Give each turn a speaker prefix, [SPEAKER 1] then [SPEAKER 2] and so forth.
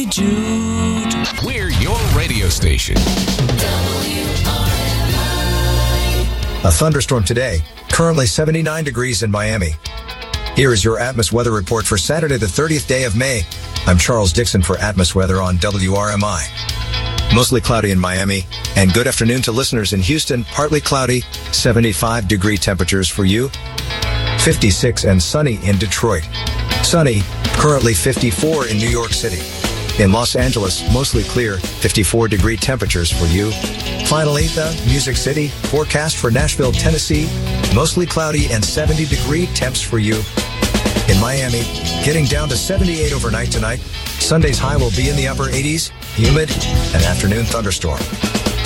[SPEAKER 1] Jude.
[SPEAKER 2] We're your radio station.
[SPEAKER 3] A thunderstorm today. Currently 79 degrees in Miami. Here is your Atmos weather report for Saturday, the 30th day of May. I'm Charles Dixon for Atmos Weather on WRMI. Mostly cloudy in Miami. And good afternoon to listeners in Houston. Partly cloudy, 75 degree temperatures for you. 56 and sunny in Detroit. Sunny, currently 54 in New York City. In Los Angeles, mostly clear, 54 degree temperatures for you. Finally, the Music City forecast for Nashville, Tennessee, mostly cloudy and 70 degree temps for you. In Miami, getting down to 78 overnight tonight. Sunday's high will be in the upper 80s, humid, and afternoon thunderstorm.